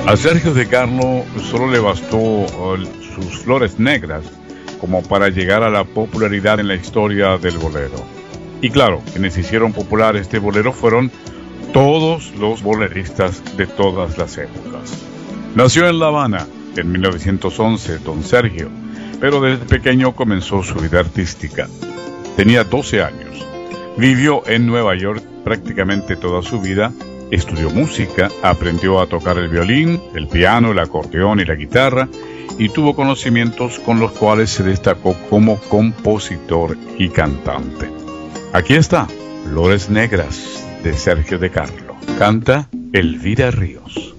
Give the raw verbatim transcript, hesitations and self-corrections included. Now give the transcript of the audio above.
A Sergio De Carlo solo le bastó uh, sus Flores Negras como para llegar a la popularidad en la historia del bolero. Y claro, quienes hicieron popular este bolero fueron todos los boleristas de todas las épocas. Nació en La Habana en mil novecientos once, don Sergio, pero desde pequeño comenzó su vida artística. Tenía doce años. Vivió en Nueva York prácticamente toda su vida. Estudió música, aprendió a tocar el violín, el piano, el acordeón y la guitarra, y tuvo conocimientos con los cuales se destacó como compositor y cantante. Aquí está, Flores Negras, de Sergio De Carlo. Canta Elvira Ríos.